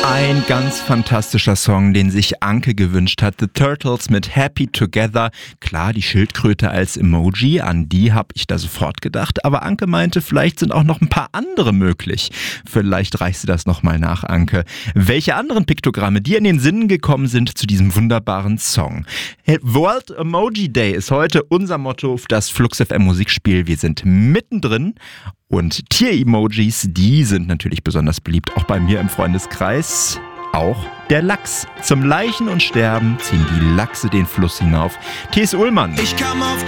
Ein ganz fantastischer Song, den sich Anke gewünscht hat. The Turtles mit Happy Together. Klar, die Schildkröte als Emoji, an die habe ich da sofort gedacht. Aber Anke meinte, vielleicht sind auch noch ein paar andere möglich. Vielleicht reichst du das nochmal nach, Anke. Welche anderen Piktogramme dir in den Sinn gekommen sind zu diesem wunderbaren Song? World Emoji Day ist heute unser Motto für das Flux FM Musikspiel. Wir sind mittendrin. Und Tier-Emojis, die sind natürlich besonders beliebt, auch bei mir im Freundeskreis. Auch der Lachs. Zum Laichen und Sterben ziehen die Lachse den Fluss hinauf. T.S. Ullmann. Ich kam auf